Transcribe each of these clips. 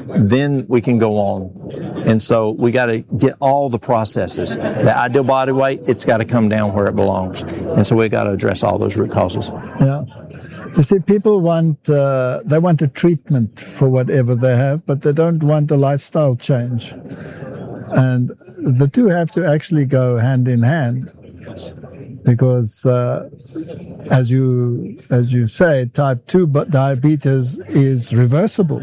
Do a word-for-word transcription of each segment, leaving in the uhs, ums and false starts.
then we can go on. And so we got to get all the processes. The ideal body weight, it's got to come down where it belongs. And so we got to address all those root causes. Yeah. You see, people want, uh, they want a treatment for whatever they have, but they don't want a lifestyle change. And the two have to actually go hand in hand. Because, uh, as you, as you say, type two diabetes is reversible.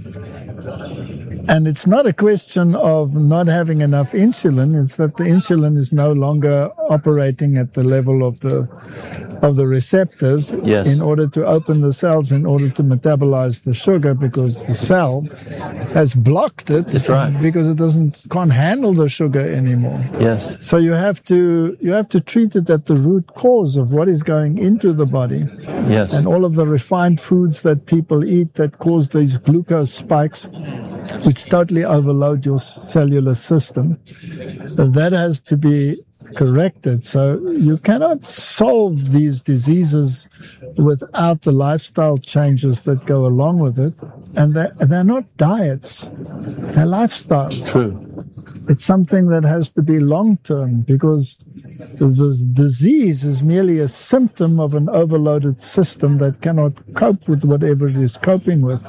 And it's not a question of not having enough insulin. It's that the insulin is no longer operating at the level of the of the receptors yes. in order to open the cells, in order to metabolize the sugar, because the cell has blocked it. That's right. Because it doesn't can't handle the sugar anymore. Yes. So you have to you have to treat it at the root cause of what is going into the body. Yes. And all of the refined foods that people eat that cause these glucose spikes, which totally overload your cellular system, that has to be corrected. So you cannot solve these diseases without the lifestyle changes that go along with it. And they're, they're not diets, they're lifestyles. True. It's something that has to be long-term, because the disease is merely a symptom of an overloaded system that cannot cope with whatever it is coping with.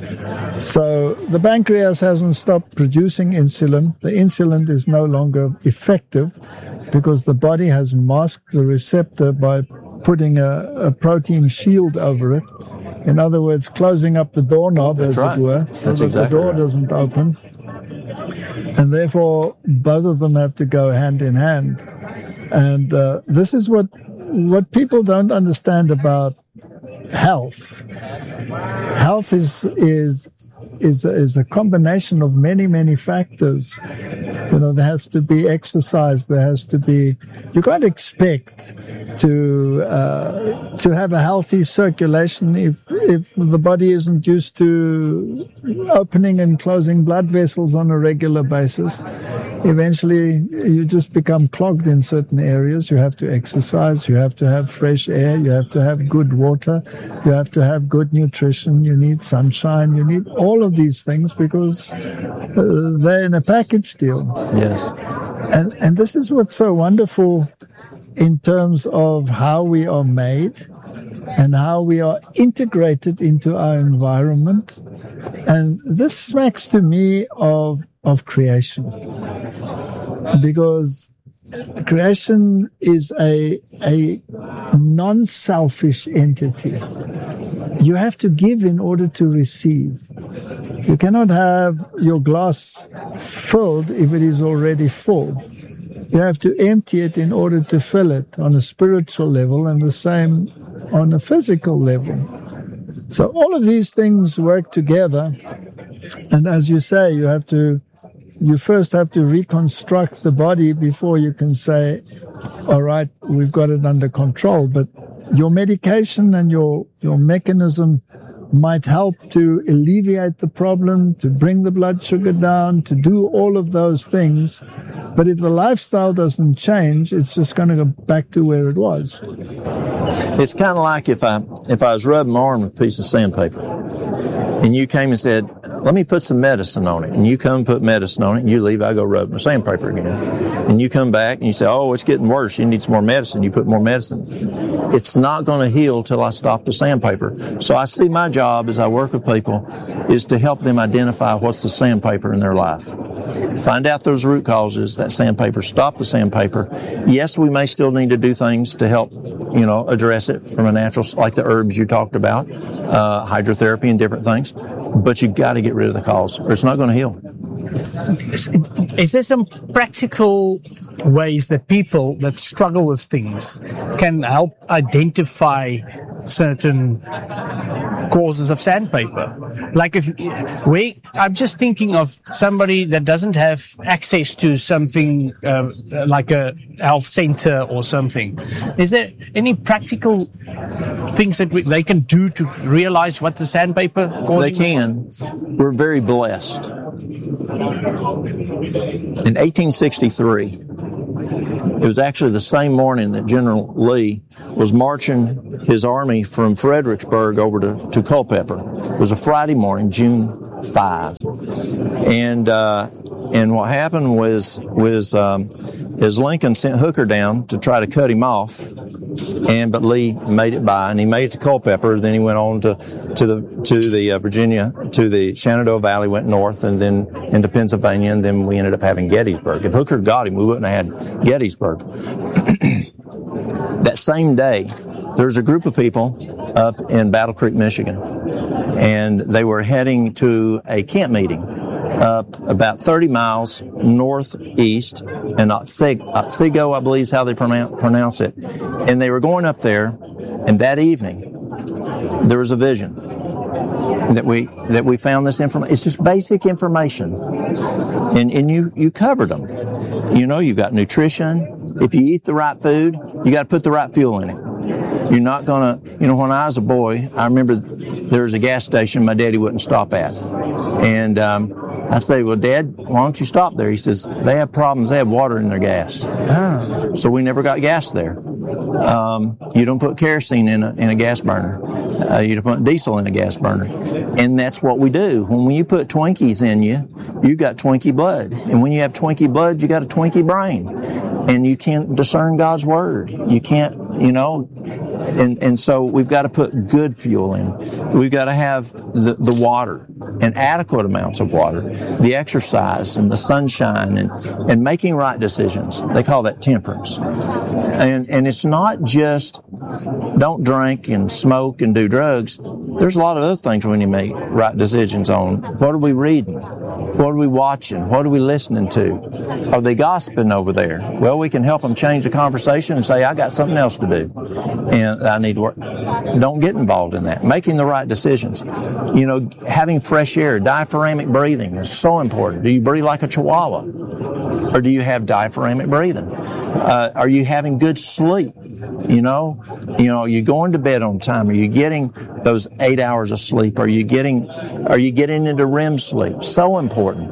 So the pancreas hasn't stopped producing insulin. The insulin is no longer effective because the body has masked the receptor by putting a, a protein shield over it. In other words, closing up the doorknob, That's as right. it were, so That's that exactly the door right. doesn't open. And therefore, both of them have to go hand in hand. And uh, this is what what people don't understand about health. Health is is is is a combination of many many factors. You know, there has to be exercise. There has to be. You can't expect to uh, to have a healthy circulation if if the body isn't used to opening and closing blood vessels on a regular basis. Eventually, you just become clogged in certain areas. You have to exercise. You have to have fresh air. You have to have good water. You have to have good nutrition. You need sunshine. You need all of these things because uh, they're in a package deal. Yes. And, and this is what's so wonderful in terms of how we are made and how we are integrated into our environment. And this smacks to me of of creation, because creation is a a non-selfish entity. You have to give in order to receive. You cannot have your glass filled if it is already full. You have to empty it in order to fill it on a spiritual level, and the same on a physical level. So all of these things work together. And as you say, you have to, you first have to reconstruct the body before you can say, all right, we've got it under control. But your medication and your, your mechanism might help to alleviate the problem, to bring the blood sugar down, to do all of those things. But if the lifestyle doesn't change, it's just going to go back to where it was. It's kind of like if I if I was rubbing my arm with a piece of sandpaper, and you came and said, let me put some medicine on it, and you come put medicine on it, and you leave, I go rub the sandpaper again. And you come back and you say, oh, it's getting worse, you need some more medicine, you put more medicine. It's not going to heal till I stop the sandpaper. So I see my job as I work with people is to help them identify what's the sandpaper in their life. Find out those root causes, that sandpaper, stop the sandpaper. Yes, we may still need to do things to help, you know, address it from a natural, like the herbs you talked about, uh, hydrotherapy and different things. But you've got to get rid of the cause, or it's not going to heal. Is, is there some practical ways that people that struggle with things can help identify certain causes of sandpaper? Like if we, I'm just thinking of somebody that doesn't have access to something uh, like a health center or something. Is there any practical things that we, they can do to realize what the sandpaper causing? They can. We're very blessed. In eighteen sixty-three, it was actually the same morning that General Lee was marching his army from Fredericksburg over to, to Culpeper. It was a Friday morning, June five. And, uh, and what happened was, was, um, is Lincoln sent Hooker down to try to cut him off. And, but Lee made it by, and he made it to Culpeper. Then he went on to, to the, to the uh, Virginia, to the Shenandoah Valley, went north, and then into Pennsylvania, and then we ended up having Gettysburg. If Hooker got him, we wouldn't have had Gettysburg. That same day, there's a group of people up in Battle Creek, Michigan, and they were heading to a camp meeting up about thirty miles northeast in Otsego, Otsego, I believe is how they pronounce it. And they were going up there, and that evening, there was a vision that we that we found this information. It's just basic information, and and you you covered them. You know, you've got nutrition. If you eat the right food, you got to put the right fuel in it. You're not gonna, you know, when I was a boy, I remember there was a gas station my daddy wouldn't stop at. And um, I say, well, Dad, why don't you stop there? He says, they have problems. They have water in their gas. Ah. So we never got gas there. Um, you don't put kerosene in a, in a gas burner. Uh, you don't put diesel in a gas burner. And that's what we do. When you put Twinkies in you, you got Twinkie blood. And when you have Twinkie blood, you got a Twinkie brain. And you can't discern God's Word. You can't, you know, and, and so we've got to put good fuel in. We've got to have the, the water and adequate amounts of water, the exercise and the sunshine and, and making right decisions. They call that temperance. And, and it's not just don't drink and smoke and do drugs. There's a lot of other things we need to make right decisions on. What are we reading? What are we watching? What are we listening to? Are they gossiping over there? Well, we can help them change the conversation and say, I got something else to do, and I need to work. Don't get involved in that. Making the right decisions. You know, having fresh air, diaphragmatic breathing is so important. Do you breathe like a chihuahua? Or do you have diaphragmatic breathing? Uh, are you having good sleep? You know, you know, are you going to bed on time? Are you getting those eight hours of sleep? Are you getting, are you getting into R E M sleep? So important.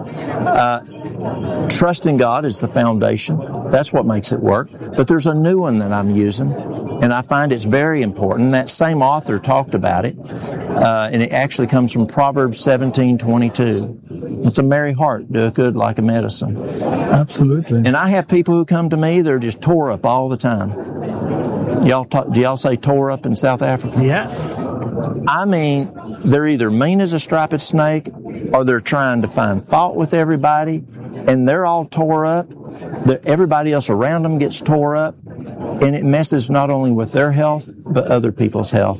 Uh, trusting God is the foundation. That's what makes it work. But there's a new one that I'm using, and I find it's very important. That same author talked about it, uh, and it actually comes from Proverbs seventeen twenty-two. It's a merry heart doeth good like a medicine. Absolutely. And I have people who come to me, they're just tore up all the time. Y'all talk, do y'all say tore up in South Africa? Yeah. I mean, they're either mean as a striped snake, or they're trying to find fault with everybody, and they're all tore up. The, everybody else around them gets tore up, and it messes not only with their health, but other people's health.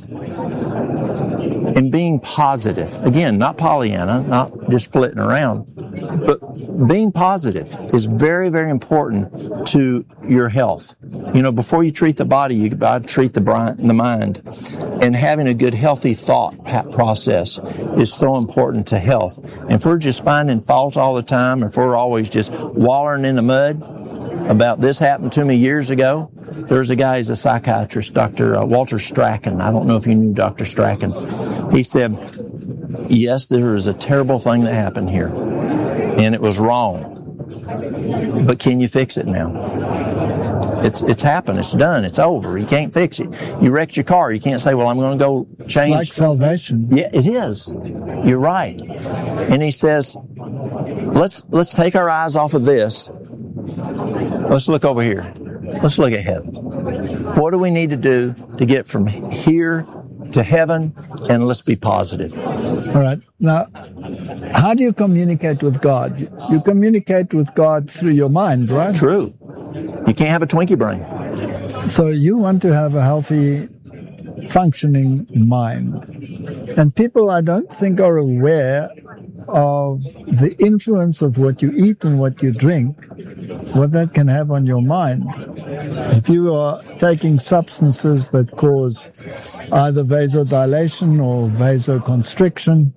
And being positive, again, not Pollyanna, not just flitting around, but being positive is very, very important to your health. You know, before you treat the body, you got to treat the the mind. And having a good, healthy thought process is so important to health. And if we're just finding fault all the time, if we're always just wallowing in the mud about this happened to me years ago, there's a guy, he's a psychiatrist, Doctor Walter Strachan. I don't know if you knew Doctor Strachan. He said, yes, there was a terrible thing that happened here, and it was wrong. But can you fix it now? It's it's happened. It's done. It's over. You can't fix it. You wrecked your car. You can't say, well, I'm going to go change. It's like salvation. Yeah, it is. You're right. And he says, let's let's take our eyes off of this. Let's look over here. Let's look at heaven. What do we need to do to get from here to heaven? And let's be positive. All right. Now, how do you communicate with God? You communicate with God through your mind, right? True. You can't have a Twinkie brain. So you want to have a healthy, functioning mind. And people, I don't think, are aware of the influence of what you eat and what you drink, what that can have on your mind. If you are taking substances that cause either vasodilation or vasoconstriction,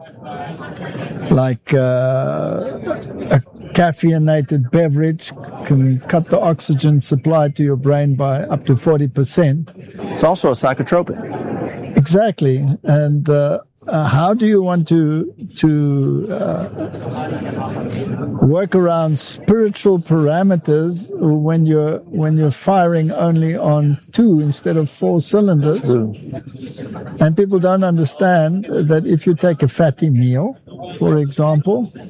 like uh, a caffeinated beverage can cut the oxygen supply to your brain by up to forty percent. It's also a psychotropic. Exactly. And uh, uh, how do you want to to uh, work around spiritual parameters when you're when you're firing only on two instead of four cylinders? True. And people don't understand that if you take a fatty meal, for example,